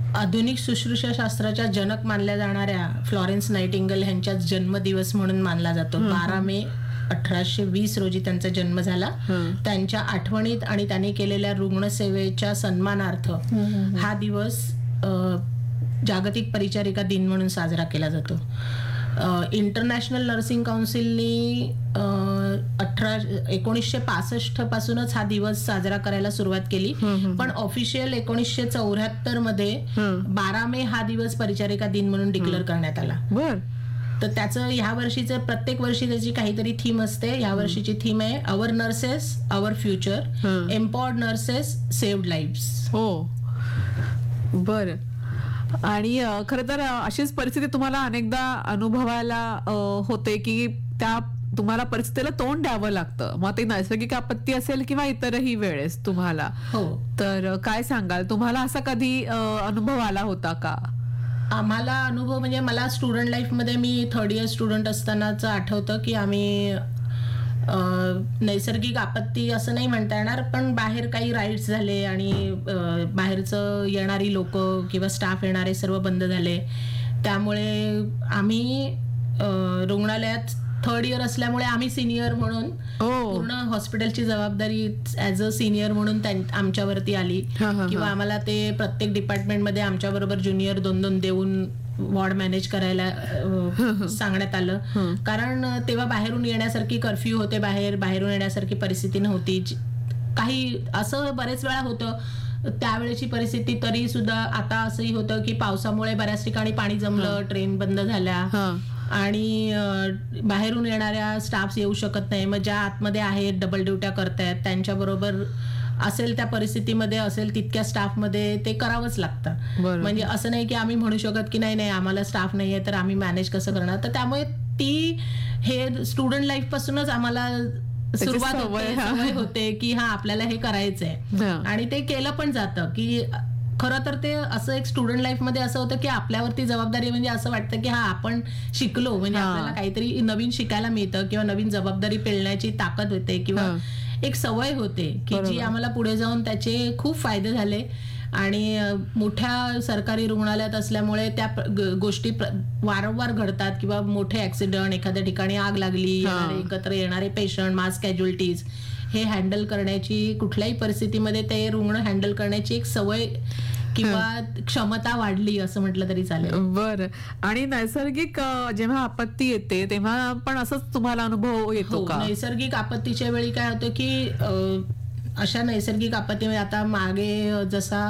आधुनिक शुश्रूषा शास्त्राच्या जनक मानल्या जाणाऱ्या फ्लॉरेन्स नाइटिंगेल यांचा जन्मदिवस म्हणून मानला जातो. 12 मे 1820 रोजी त्यांचा जन्म झाला. त्यांच्या आठवणीत आणि त्यांनी केलेल्या रुग्णसेवेच्या सन्मानार्थ हा दिवस जागतिक परिचारिका दिन म्हणून साजरा केला जातो. इंटरनॅशनल नर्सिंग काउन्सिलनी 1965 पासूनच हा दिवस साजरा करायला सुरुवात केली, पण ऑफिशियल 1974 मध्ये 12 मे हा दिवस परिचारिका दिन म्हणून डिक्लेअर करण्यात आला. तर त्याचं ह्या वर्षीचं प्रत्येक वर्षी त्याची काहीतरी थीम असते. ह्या वर्षीची थीम आहे our nurses our future, empowered nurses saved lives. हो, बर. आणि खरं तर अशीच परिस्थिती तुम्हाला अनेकदा अनुभवायला होते की त्या तुम्हाला परिस्थितीला तोंड द्यावं लागतं, मग ते नैसर्गिक आपत्ती असेल किंवा इतरही वेळेस तुम्हाला. हो, तर काय सांगाल, तुम्हाला असा कधी अनुभव आला होता का? आम्हाला अनुभव म्हणजे मला स्टुडंट लाईफमध्ये मी 3rd इयर स्टुडंट असतानाच आठवतं की आम्ही नैसर्गिक आपत्ती असं नाही म्हणता येणार, पण बाहेर काही राईड्स झाले आणि बाहेरचं येणारी लोक किंवा स्टाफ येणारे सर्व बंद झाले. त्यामुळे आम्ही रुग्णालयात 3rd इयर असल्यामुळे आम्ही सिनियर म्हणून पूर्ण हॉस्पिटलची जबाबदारी ऍज अ सिनियर म्हणून आमच्यावरती आली, किंवा आम्हाला ते प्रत्येक डिपार्टमेंटमध्ये आमच्या बरोबर ज्युनियर 2-2 देऊन वॉर्ड मॅनेज करायला सांगण्यात आलं. कारण तेव्हा बाहेरून येण्यासारखी कर्फ्यू होते, बाहेरून येण्यासारखी परिस्थिती नव्हती. काही असं बरेच वेळा होतं त्यावेळेची परिस्थिती. तरी सुद्धा आता असंही होतं की पावसामुळे बऱ्याच ठिकाणी पाणी जमलं, ट्रेन बंद झाल्या आणि बाहेरून येणाऱ्या स्टाफ येऊ शकत नाही. मग ज्या आतमध्ये आहेत डबल ड्युट्या करतायत त्यांच्याबरोबर असेल त्या परिस्थितीमध्ये असेल तितक्या स्टाफमध्ये ते करावंच लागतं. म्हणजे असं नाही की आम्ही म्हणू शकत की नाही आम्हाला स्टाफ नाहीये तर आम्ही मॅनेज कसं करणार. तर त्यामुळे ती हे स्टुडंट लाईफ पासूनच आम्हाला सुरुवात सवय होते की आपल्याला हे करायचंय आणि ते केलं पण जातं. की खरं तर ते असं एक स्टुडंट लाईफ मध्ये असं होतं की आपल्यावरती जबाबदारी म्हणजे असं वाटतं की आपण शिकलो म्हणजे आपल्याला काहीतरी नवीन शिकायला मिळतं किंवा नवीन जबाबदारी पेलण्याची ताकद होते किंवा एक सवय होते की जी आम्हाला पुढे जाऊन त्याचे खूप फायदे झाले. आणि मोठ्या सरकारी रुग्णालयात असल्यामुळे त्या गोष्टी वारंवार घडतात किंवा मोठे ऍक्सिडेंट, एखाद्या ठिकाणी आग लागली, एकत्र येणारे पेशंट, मास कॅज्युअल्टीज हे हँडल करण्याची कुठल्याही परिस्थितीमध्ये ते रुग्ण हँडल करण्याची एक सवय किंवा क्षमता वाढली असं म्हटलं तरी चालेल. बरं. आणि नैसर्गिक जेव्हा आपत्ती येते तेव्हा पण असंच तुम्हाला अनुभव येतो का? नैसर्गिक आपत्तीच्या वेळी काय होतं की अशा नैसर्गिक आपत्तीमध्ये आता मागे जसा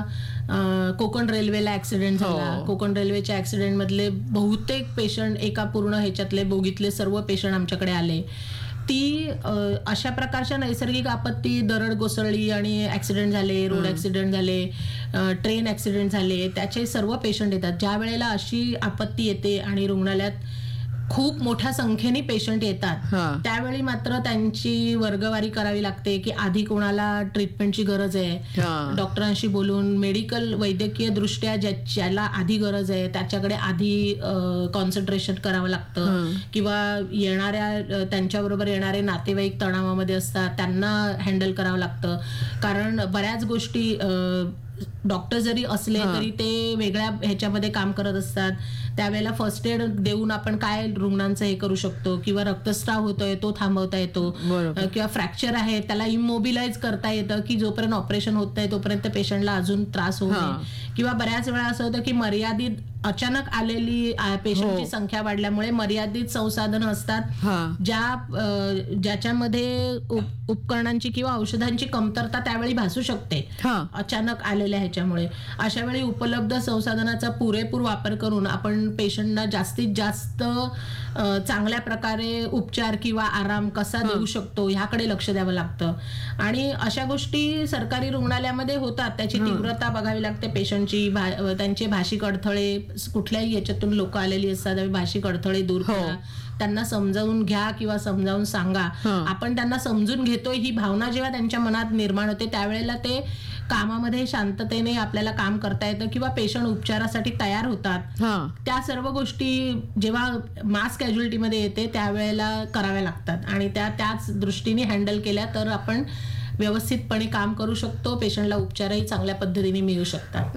कोकण रेल्वेला ऍक्सिडेंट झाला, कोकण रेल्वेच्या ऍक्सिडेंट मधले बहुतेक पेशंट एका पूर्ण ह्याच्यातले बोगीतले सर्व पेशंट आमच्याकडे आले. ती अशा प्रकारच्या नैसर्गिक आपत्ती, दरड कोसळली आणि ऍक्सिडेंट झाले, रोड ऍक्सिडेंट झाले, ट्रेन ऍक्सिडेंट झाले, त्याचे सर्व पेशंट येतात. ज्या वेळेला अशी आपत्ती येते आणि रुग्णालयात खूप मोठ्या संख्येने पेशंट येतात त्यावेळी मात्र त्यांची वर्गवारी करावी लागते की आधी कोणाला ट्रीटमेंटची गरज आहे, डॉक्टरांशी बोलून मेडिकल वैद्यकीय दृष्ट्या ज्याला आधी गरज आहे त्याच्याकडे आधी कॉन्सन्ट्रेशन करावं लागतं, किंवा येणाऱ्या त्यांच्याबरोबर येणारे नातेवाईक तणावामध्ये असतात त्यांना हँडल करावं लागतं. कारण बऱ्याच गोष्टी डॉक्टर जरी असले तरी ते वेगळ्या ह्याच्यामध्ये काम करत असतात. त्यावेळेला फर्स्ट एड देऊन आपण काय रुग्णांचं हे करू शकतो, किंवा रक्तस्राव होतोय तो थांबवता येतो, किंवा फ्रॅक्चर आहे त्याला इमोबिलाइज करता येतं की जोपर्यंत ऑपरेशन होत नाही तोपर्यंत पेशंटला अजून त्रास होऊ नये. किंवा बऱ्याच वेळा असं होतं की मर्यादित अचानक आलेली पेशंटची संख्या वाढल्यामुळे मर्यादित संसाधनं असतात ज्याच्यामध्ये उपकरणांची किंवा औषधांची कमतरता त्यावेळी भासू शकते अचानक आलेल्या ह्याच्यामुळे. अशा वेळी उपलब्ध संसाधनाचा पुरेपूर वापर करून आपण पेशंटना जास्तीत जास्त चांगल्या प्रकारे उपचार किंवा आराम कसा देऊ शकतो ह्याकडे लक्ष द्यावं लागतं. आणि अशा गोष्टी सरकारी रुग्णालयामध्ये होतात, त्याची तीव्रता बघावी लागते पेशंटची, त्यांचे भाषिक अडथळे, कुठल्याही याच्यातून लोक आलेली असतात, भाषिक अडथळे दूर करा, त्यांना समजावून घ्या किंवा समजावून सांगा. आपण त्यांना समजून घेतोय ही भावना जेव्हा त्यांच्या मनात निर्माण होते त्यावेळेला ते कामामध्ये शांततेने आपल्याला काम करता येतं किंवा पेशंट उपचारासाठी तयार होतात. त्या सर्व गोष्टी जेव्हा मास कॅज्युअल्टीमध्ये येते त्यावेळेला कराव्या लागतात आणि त्याच दृष्टीने हँडल केल्या तर आपण व्यवस्थितपणे काम करू शकतो, पेशंटला उपचारही चांगल्या पद्धतीने मिळू शकतात.